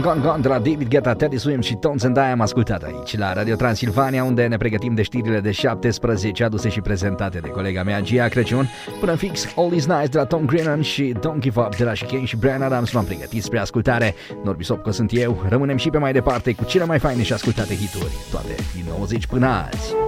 Gone de la David Guetta, Teddy Swims și Tones and I am ascultat aici la Radio Transilvania, unde ne pregătim de știrile de 17 aduse și prezentate de colega mea Gia Crăciun. Până în fix, All Is Nice de la Tom Grennan și Don't Give Up de la Chicane și Bryan Adams m-am pregătit spre ascultare. Norbi Sopco sunt eu, rămânem și pe mai departe cu cele mai faine și ascultate hituri, toate din 90 până azi.